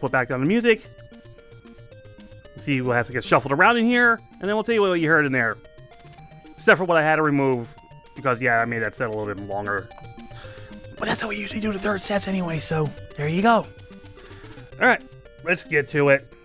put back down the music. See what has to get shuffled around in here, and then we'll tell you what you heard in there. Except for what I had to remove, because yeah, I made that set a little bit longer. But that's how we usually do the third sets anyway, so there you go. Alright, let's get to it.